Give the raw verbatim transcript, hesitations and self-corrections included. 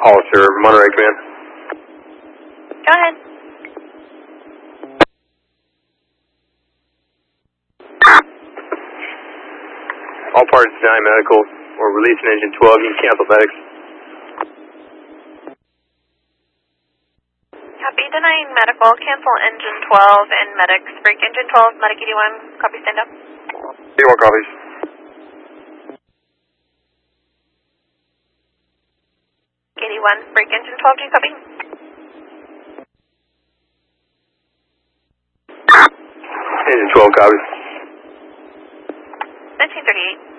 Officer Monterey Command. Go ahead. All parties deny medical. We're releasing engine twelve. You can cancel medics. Copy, denying medical. Cancel engine twelve and medics. Break engine twelve, medic eighty-one. Copy, stand up. eighty-one copies. eighty-one, break engine twelve, do you copy? Engine twelve copies. nineteen thirty-eight.